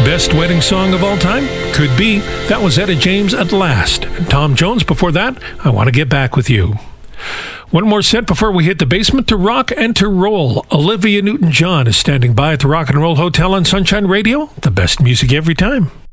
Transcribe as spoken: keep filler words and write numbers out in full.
Best wedding song of all time? Could be. That was Etta James at last. And Tom Jones before that, I Want to Get Back with You. One more set before we hit the basement to rock and to roll. Olivia Newton-John is standing by at the Rock and Roll Hotel on Sunshine Radio. The best music every time.